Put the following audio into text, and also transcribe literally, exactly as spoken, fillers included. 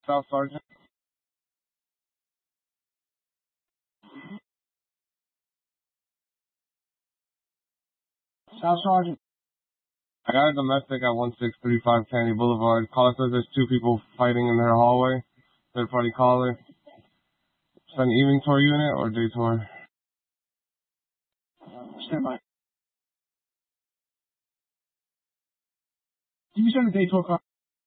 South Sergeant. South Sergeant. I got a domestic at one six three five Candy Boulevard. Caller says there's two people fighting in their hallway. Third party caller. Send evening tour unit or day tour? Stand by. You can send a day tour car.